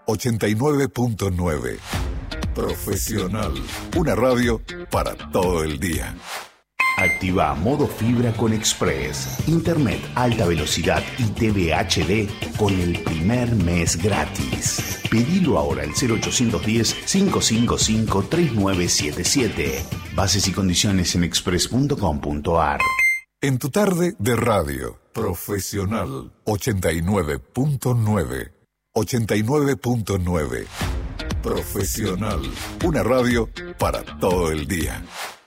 89.9. Profesional. Una radio para todo el día. Activa modo fibra con Express. Internet alta velocidad y TV HD con el primer mes gratis. Pedilo ahora al 0810-555-3977. Bases y condiciones en express.com.ar. En tu tarde de radio. Profesional. 89.9. 89.9. Profesional. Una radio para todo el día.